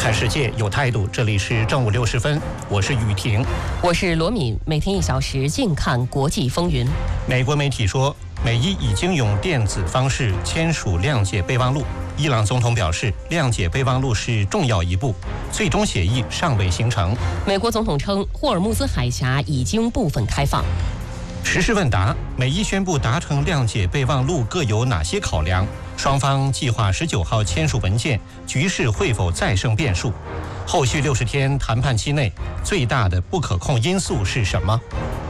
看世界有态度，这里是正午60分，我是雨婷， 我是罗敏。每天1小时，静看国际风云。 美国媒体说，美伊已经用电子方式签署谅解备忘录。伊朗总统表示，谅解备忘录是重要一步，最终协议尚未形成。 美国总统称，霍尔木兹海峡已经部分开放。 时事问答：美伊宣布达成谅解备忘录各有哪些考量？双方计划19号签署文件，局势会否再生变数？后续60天谈判期内最大的不可控因素是什么？